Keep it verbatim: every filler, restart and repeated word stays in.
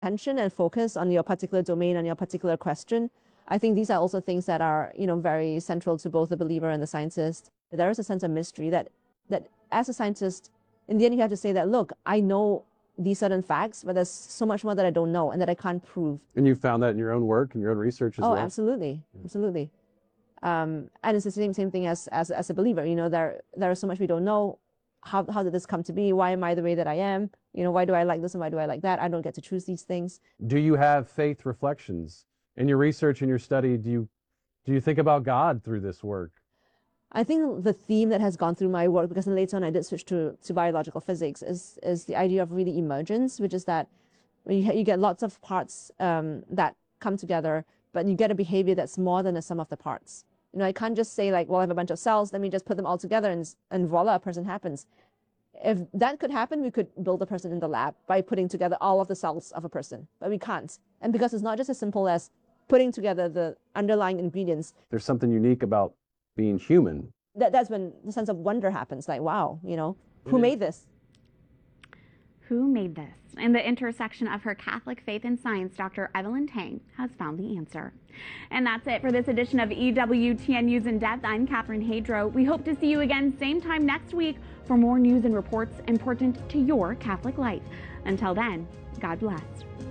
attention and focus on your particular domain, on your particular question. I think these are also things that are, you know, very central to both the believer and the scientist. There is a sense of mystery that, that as a scientist, in the end, you have to say that, look, I know these certain facts, but there's so much more that I don't know and that I can't prove. And you found that in your own work and your own research as oh, well? Oh, absolutely. Yeah. Absolutely. Um, and it's the same, same thing as, as, as a believer. You know, there, there is so much we don't know. How, how did this come to be? Why am I the way that I am? You know, why do I like this and why do I like that? I don't get to choose these things. Do you have faith reflections? In your research and your study, do you, do you think about God through this work? I think the theme that has gone through my work, because then later on I did switch to, to biological physics, is, is the idea of really emergence, which is that you, you get lots of parts um, that come together, but you get a behavior that's more than the sum of the parts. You know, I can't just say like, well, I have a bunch of cells, let me just put them all together and, and voila, a person happens. If that could happen, we could build a person in the lab by putting together all of the cells of a person, but we can't. And because it's not just as simple as putting together the underlying ingredients. There's something unique about being human. That, that's when the sense of wonder happens, like, wow, you know, who made this? Who made this? In the intersection of her Catholic faith and science, Doctor Evelyn Tang has found the answer. And that's it for this edition of E W T N News in Depth. I'm Catherine Hadro. We hope to see you again same time next week for more news and reports important to your Catholic life. Until then, God bless.